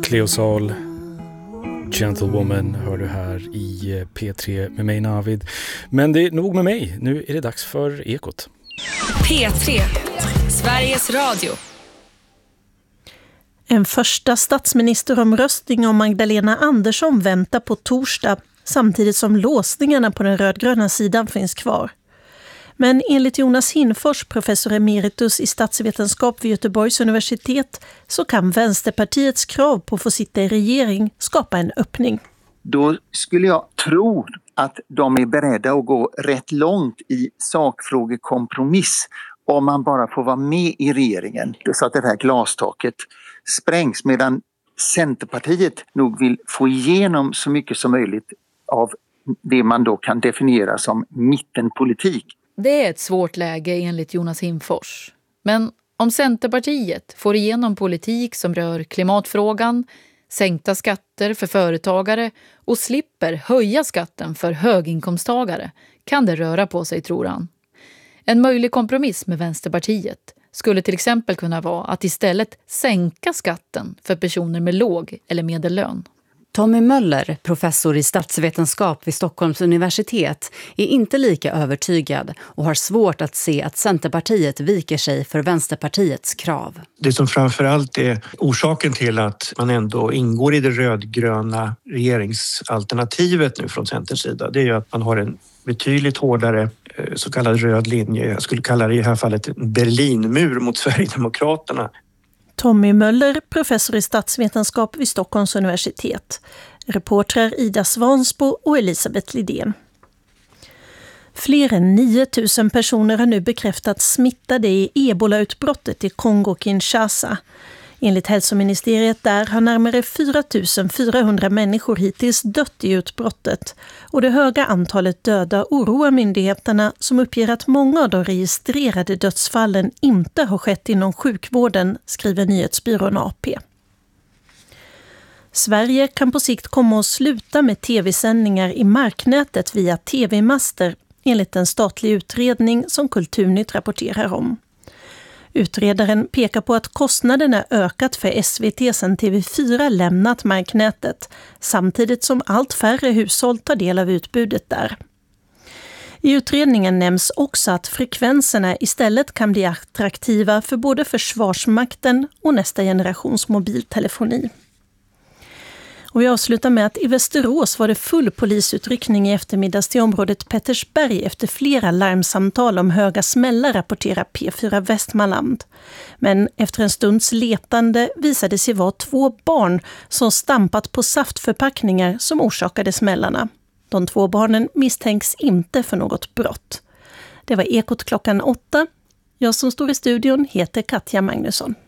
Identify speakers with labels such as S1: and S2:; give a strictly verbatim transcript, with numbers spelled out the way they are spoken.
S1: Cleo Sol, Gentlewoman hör du här i P tre med mig Navid. Men det är nog med mig, nu är det dags för Ekot.
S2: P tre, Sveriges Radio.
S3: En första statsministeromröstning om Magdalena Andersson väntar på torsdag, samtidigt som låsningarna på den rödgröna sidan finns kvar. Men enligt Jonas Hinfors, professor emeritus i statsvetenskap vid Göteborgs universitet, så kan Vänsterpartiets krav på att få sitta i regering skapa en öppning.
S4: Då skulle jag tro att de är beredda att gå rätt långt i sakfrågekompromiss om man bara får vara med i regeringen så att det här glastaket sprängs, medan Centerpartiet nog vill få igenom så mycket som möjligt av det man då kan definiera som mittenpolitik.
S5: Det är ett svårt läge enligt Jonas Hinfors. Men om Centerpartiet får igenom politik som rör klimatfrågan, sänkta skatter för företagare och slipper höja skatten för höginkomsttagare kan det röra på sig, tror han. En möjlig kompromiss med Vänsterpartiet skulle till exempel kunna vara att istället sänka skatten för personer med låg eller medellön.
S6: Tommy Möller, professor i statsvetenskap vid Stockholms universitet, är inte lika övertygad och har svårt att se att Centerpartiet viker sig för Vänsterpartiets krav.
S7: Det som framförallt är orsaken till att man ändå ingår i det rödgröna regeringsalternativet nu från Centerns sida, det är ju att man har en betydligt hårdare så kallad röd linje. Jag skulle kalla det i det här fallet en Berlinmur mot Sverigedemokraterna.
S3: Tommy Möller, professor i statsvetenskap vid Stockholms universitet. Reportrar Ida Svansbo och Elisabeth Lidén. Fler än nio tusen personer har nu bekräftats smittade i ebola-utbrottet i Kongo-Kinshasa. Enligt hälsoministeriet där har närmare fyra tusen fyrahundra människor hittills dött i utbrottet. Och det höga antalet döda oroar myndigheterna som uppger att många av de registrerade dödsfallen inte har skett inom sjukvården, skriver nyhetsbyrån A P. Sverige kan på sikt komma att sluta med tv-sändningar i marknätet via tv-master enligt en statlig utredning som Kulturnytt rapporterar om. Utredaren pekar på att kostnaderna ökat för S V T sedan T V fyra lämnat marknätet, samtidigt som allt färre hushåll tar del av utbudet där. I utredningen nämns också att frekvenserna istället kan bli attraktiva för både Försvarsmakten och nästa generations mobiltelefoni. Och vi avslutar med att i Västerås var det full polisutryckning i eftermiddags till området Pettersberg efter flera larmsamtal om höga smällar, rapporterar P fyra Västmanland. Men efter en stunds letande visade sig vara två barn som stampat på saftförpackningar som orsakade smällarna. De två barnen misstänks inte för något brott. Det var Ekot klockan åtta. Jag som står i studion heter Katja Magnusson.